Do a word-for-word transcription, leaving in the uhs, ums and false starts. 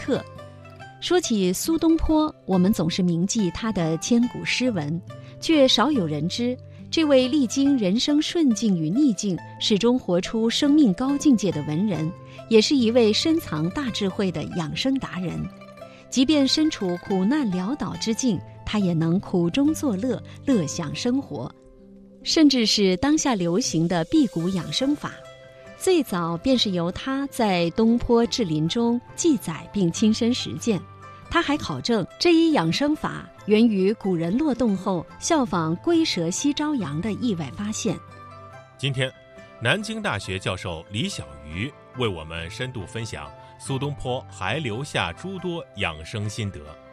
特。说起苏东坡，我们总是铭记他的千古诗文，却少有人知，这位历经人生顺境与逆境，始终活出生命高境界的文人，也是一位深藏大智慧的养生达人。即便身处苦难潦倒之境，他也能苦中作乐，乐享生活，甚至是当下流行的辟谷养生法，最早便是由他在《东坡志林》中记载并亲身实践。他还考证这一养生法源于古人落洞后效仿龟蛇西朝阳的意外发现。 今天，南京大学教授李小鱼为我们深度分享苏东坡还留下诸多养生心得。